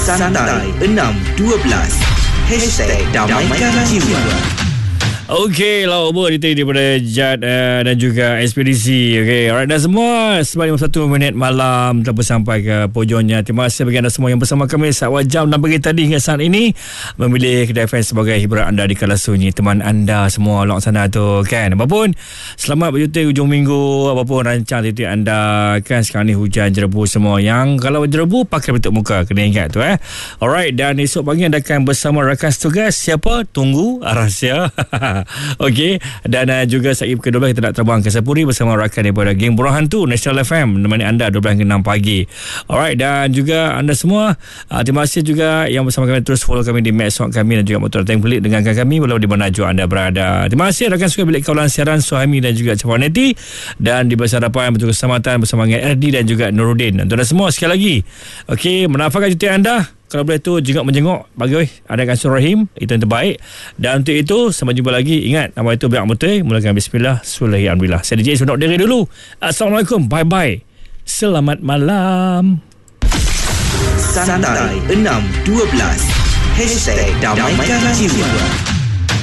Santai 612 #Damaikan Jiwa. Okey, lawa berita daripada Jad dan juga Ekspedisi. Okey, alright, dan semua sebab 51 minit malam telah sampai ke pojoknya. Terima kasih bagi anda semua yang bersama kami saat jam 6 pagi tadi hingga saat ini, memilih Kedah FM sebagai hiburan anda di kala sunyi. Teman anda semua luar sana tu kan. Apapun, selamat berjuta hujung minggu. Apapun rancang titik anda kan. Sekarang ni hujan jerebu semua. Yang kalau jerebu pakai penutup muka, kena ingat tu Alright, dan esok pagi anda akan bersama rakan setugas. Siapa? Tunggu rahsia. Okey, dan juga Saib ke-12 kita nak terbang ke Sepuri bersama rakan daripada Geng Burung Hantu National FM menemani anda 12 hingga 6 pagi. Alright, dan juga anda semua terima kasih juga yang bersama kami. Terus follow kami di medsos kami dan juga Motor Tank Pelik. Dengarkan kami walau di mana jua anda berada. Terima kasih rakan suka bilik kawalan siaran Suhaimi dan juga Cawan Neti, dan di Besar Hadapan Petugas Keselamatan bersama dengan RD dan juga Nuruddin. Dan tuan semua sekali lagi, okey, menafikan cuti anda. Kalau boleh tu jenguk-menjenguk bagi ada Kasur Rahim, itu yang terbaik. Dan untuk itu sampai jumpa lagi. Ingat, nama itu Biak Mutai. Mulakan bismillah, alhamdulillah. Saya DJ sudah diri dulu. Assalamualaikum, bye bye, selamat malam. Santai 612 #Damaikan Jiwa.